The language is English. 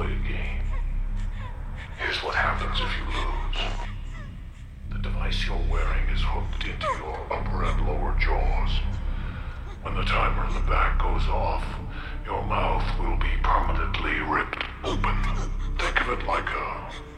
play a game. Here's what happens if you lose. The device you're wearing is hooked into your upper and lower jaws. When the timer in the back goes off, your mouth will be permanently ripped open. Think of it like a